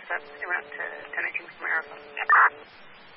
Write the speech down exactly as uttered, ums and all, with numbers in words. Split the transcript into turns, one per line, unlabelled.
up, they went up to Tennessee from America.